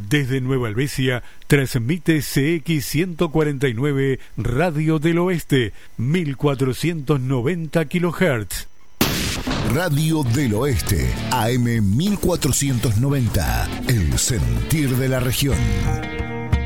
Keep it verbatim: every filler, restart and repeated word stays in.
Desde Nueva Helvecia transmite C X ciento cuarenta y nueve Radio del Oeste, mil cuatrocientos noventa kilohertz. Radio del Oeste, A M mil cuatrocientos noventa, el sentir de la región.